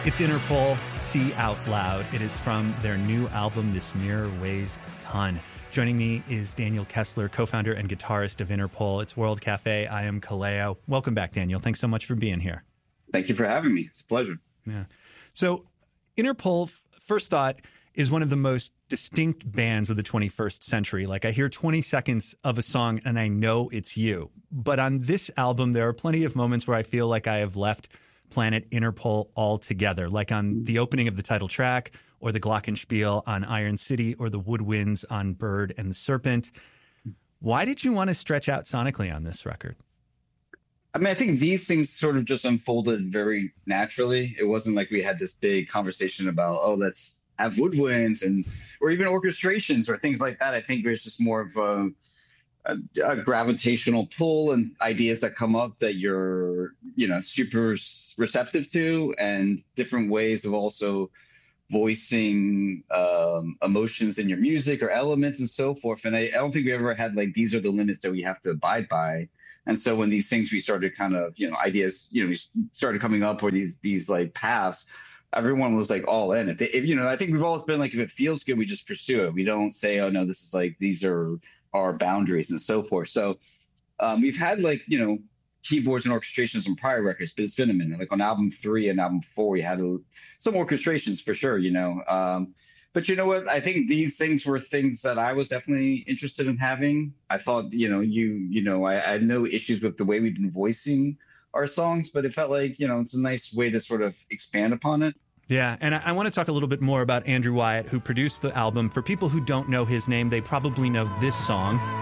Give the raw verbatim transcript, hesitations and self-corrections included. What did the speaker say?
It's Interpol, See Out Loud. It is from their new album, This Mirror Weighs a Ton. Joining me is Daniel Kessler, co-founder and guitarist of Interpol. It's World Cafe. I am Kaleo. Welcome back, Daniel. Thanks so much for being here. Thank you for having me. It's a pleasure. Yeah. So Interpol, first thought, is one of the most distinct bands of the twenty-first century. Like, I hear twenty seconds of a song and I know it's you. But on this album, there are plenty of moments where I feel like I have left Planet Interpol altogether, like on the opening of the title track, or the Glockenspiel on Iron City, or the woodwinds on Bird and the Serpent. Why did you want to stretch out sonically on this record? I mean, I think these things sort of just unfolded very naturally. It wasn't like we had this big conversation about, oh, let's have woodwinds and or even orchestrations or things like that. I think there's just more of a, a, a gravitational pull and ideas that come up that you're, you know, super receptive to, and different ways of also voicing um, emotions in your music or elements and so forth. And I, I don't think we ever had like, these are the limits that we have to abide by. And so when these things we started kind of, you know, ideas, you know, we started coming up, or these, these like paths, everyone was like all in. If, they, if you know, I think we've always been like, if it feels good, we just pursue it. We don't say, oh no, this is like, these are our boundaries and so forth. So um, we've had like, you know, keyboards and orchestrations on prior records, but it's been a minute. Like on album three and album four, we had a, some orchestrations for sure, you know. Um, but you know what? I think these things were things that I was definitely interested in having. I thought, you know, you, you know, I, I had no issues with the way we've been voicing our songs, but it felt like, you know, it's a nice way to sort of expand upon it. Yeah, and I, I want to talk a little bit more about Andrew Wyatt, who produced the album. For people who don't know his name, they probably know this song.